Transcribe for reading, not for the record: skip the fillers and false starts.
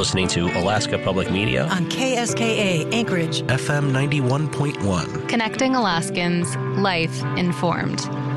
listening to Alaska Public Media on KSKA Anchorage, FM 91.1. Connecting Alaskans, life informed.